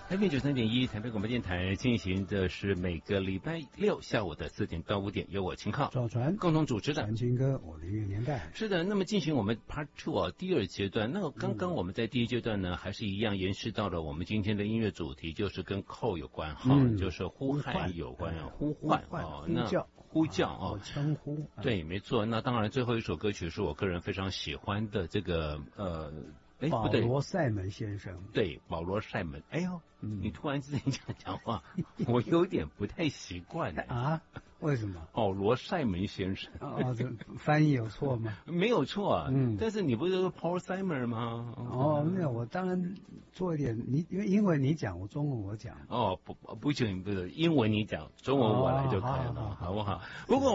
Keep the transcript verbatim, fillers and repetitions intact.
F M 九三点一台北广播电台进行的是每个礼拜六下午的四点到五点，由我秦昊、 赵传共同主持的。 传情歌，我的音乐年代。 是的，那么进行我们 Part Two 啊，第二阶段。那刚刚我们在第一阶段呢，还是一样延续到了我们今天的音乐主题，就是跟call有关哈、嗯，就是呼喊有关啊，呼唤哦， 呼叫呼叫哦， 称呼。 对，没错。那当然，最后一首歌曲是我个人非常喜欢的这个呃。哎， 保罗·塞门先生， 对，保罗·塞门。哎呦，嗯、你突然之间这样讲话，我有点不太习惯啊？为什么？ 保罗·塞门先生。 哦，这翻译有错吗？ 没有错，嗯，但是你不是说 Paul Simon 吗？ 哦，没有，我当然做一点，你因为英文你讲，我中文我讲。 哦，不，不行，不是英文你讲，中文我来就可以了，哦、好不好？不过。